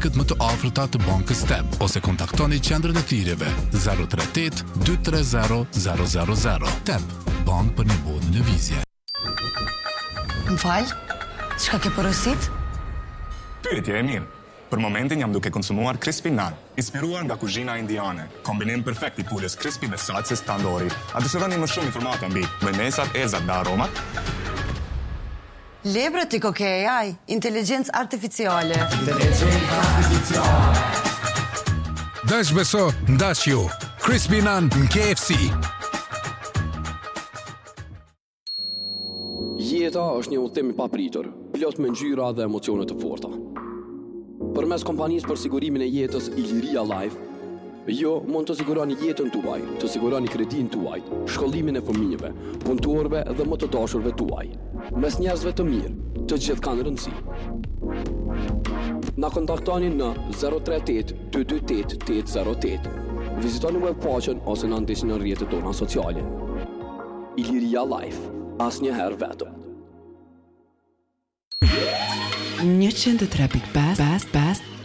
pikët më të afërta të bankës TEB ose kontaktoni qendrën e thirrjeve 038 230 000. TEB, bankë për një botë në lëvizje. M'fal, çka ke porosit? Pyetje e mirë. Për momentin jam duke konsumuar crispy naan, inspiruar nga kuzhina indiane. Kombinim perfekt i pulës crispy me salcës tandori. A dëshironi më shumë informata mbi mënesat, erëzat dhe aromat? Lebrët i koke AI, inteligencë artificiale. Dash beso, ndash ju. Crispy naan në KFC. Jeta është një udhëtim i papritur, plot me ngjyra dhe emocione të forta. Përmes kompanisë për sigurimin e jetës Iliria Life, jo mund të siguroni jetën tuaj, të siguroni kredinë tuaj, shkollimin e fëmijëve, punëtorëve dhe më të dashurve tuaj. Mes njerëzve të mirë, të gjithë kanë rëndësi. Na kontaktoni në 038 228 808. Vizitoni webfaqen ose na ndihni në rrjetet tona sociale. Iliria Life, asnjëherë vetëm. 103.5